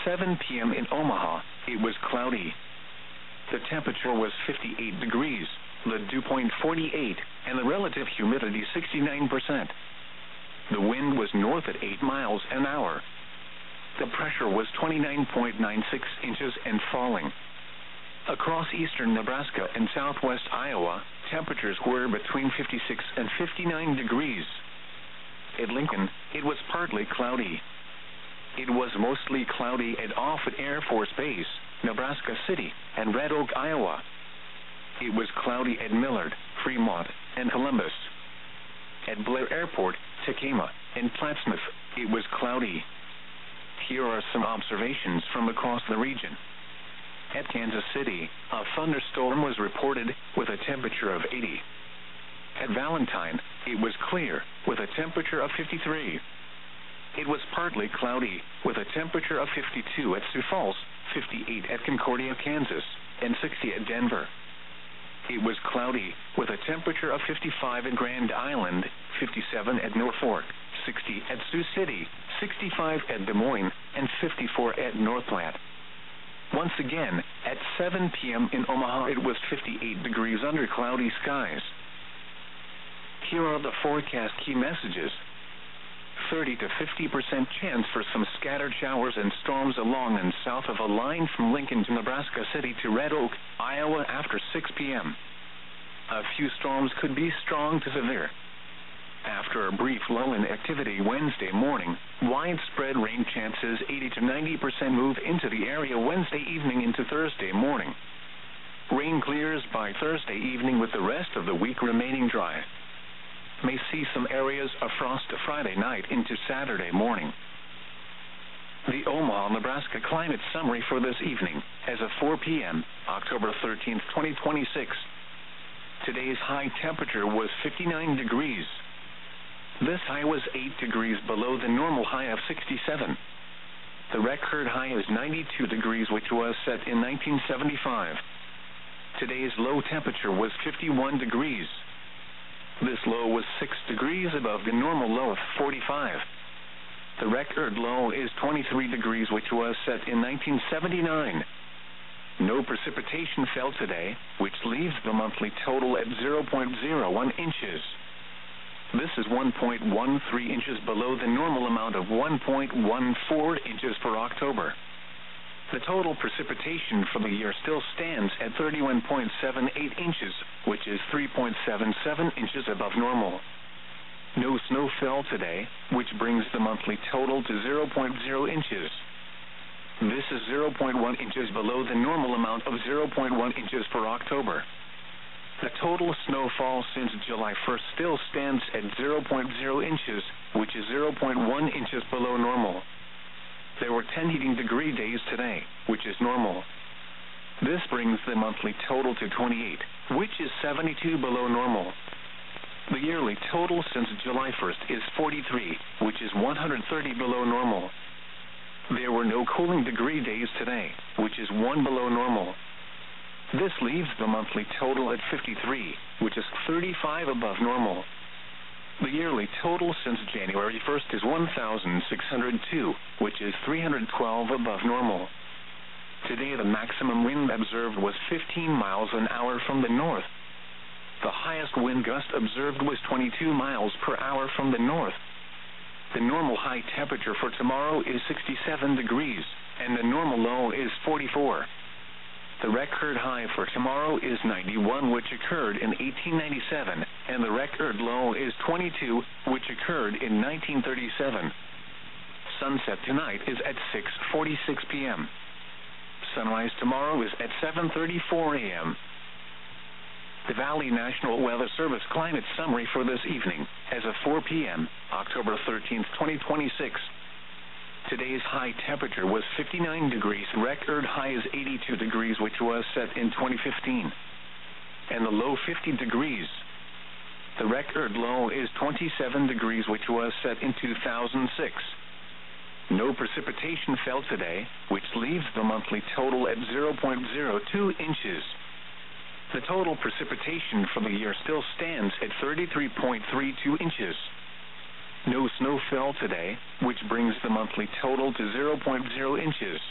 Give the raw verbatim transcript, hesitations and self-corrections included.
seven p m in Omaha, it was cloudy. The temperature was fifty-eight degrees, the dew point forty-eight, and the relative humidity sixty-nine percent. The wind was north at eight miles an hour. The pressure was twenty-nine point nine six inches and falling. Across eastern Nebraska and southwest Iowa, temperatures were between fifty-six and fifty-nine degrees. At Lincoln, it was partly cloudy. It was mostly cloudy at Offutt Air Force Base, Nebraska City, and Red Oak, Iowa. It was cloudy at Millard, Fremont, and Columbus. At Blair Airport, Tacoma, and Plattsmouth, it was cloudy. Here are some observations from across the region. At Kansas City, a thunderstorm was reported with a temperature of eighty. At Valentine, it was clear with a temperature of fifty-three. It was partly cloudy with a temperature of fifty-two at Sioux Falls, fifty-eight at Concordia, Kansas, and sixty at Denver. It was cloudy with a temperature of fifty-five at Grand Island, fifty-seven at Norfolk, sixty at Sioux City, sixty-five at Des Moines, and fifty-four at North Platte. Once again, at seven p m in Omaha, it was fifty-eight degrees under cloudy skies. Here are the forecast key messages. thirty to fifty percent chance for some scattered showers and storms along and south of a line from Lincoln to Nebraska City to Red Oak, Iowa after six p m A few storms could be strong to severe. After a brief lull in activity Wednesday morning, widespread rain chances eighty to ninety percent move into the area Wednesday evening into Thursday morning. Rain clears by Thursday evening with the rest of the week remaining dry. May see some areas of frost Friday night into Saturday morning. The Omaha, Nebraska climate summary for this evening, as of four p m, October thirteenth, twenty twenty-six. Today's high temperature was fifty-nine degrees. This high was eight degrees below the normal high of sixty-seven. The record high is ninety-two degrees, which was set in nineteen seventy-five. Today's low temperature was fifty-one degrees. This low was six degrees above the normal low of forty-five. The record low is twenty-three degrees, which was set in nineteen seventy-nine. No precipitation fell today, which leaves the monthly total at zero point zero one inches. This is one point one three inches below the normal amount of one point one four inches for October. The total precipitation for the year still stands at thirty-one point seven eight inches, which is three point seven seven inches above normal. No snow fell today, which brings the monthly total to zero point zero inches. This is zero point one inches below the normal amount of zero point one inches for October. The total snowfall since July first still stands at zero point zero inches, which is zero point one inches below normal. There were ten heating degree days today, which is normal. This brings the monthly total to twenty-eight, which is seventy-two below normal. The yearly total since July first is forty-three, which is one hundred thirty below normal. There were no cooling degree days today, which is one below normal. This leaves the monthly total at fifty-three, which is thirty-five above normal. The yearly total since January first is one thousand six hundred two, which is three hundred twelve above normal. Today the maximum wind observed was fifteen miles an hour from the north. The highest wind gust observed was twenty-two miles per hour from the north. The normal high temperature for tomorrow is sixty-seven degrees, and the normal low is forty-four. The record high for tomorrow is ninety-one, which occurred in eighteen ninety-seven, and the record low is twenty-two, which occurred in nineteen thirty-seven. Sunset tonight is at six forty-six p m Sunrise tomorrow is at seven thirty-four a m The Valley National Weather Service climate summary for this evening, as of four p m, October thirteenth, twenty twenty-six. Today's high temperature was fifty-nine degrees. Record high is eighty-two degrees, which was set in twenty fifteen. And the low fifty degrees. The record low is twenty-seven degrees, which was set in two thousand six. No precipitation fell today, which leaves the monthly total at zero point zero two inches. The total precipitation for the year still stands at thirty-three point three two inches. No snow fell today, which brings the monthly total to zero point zero inches.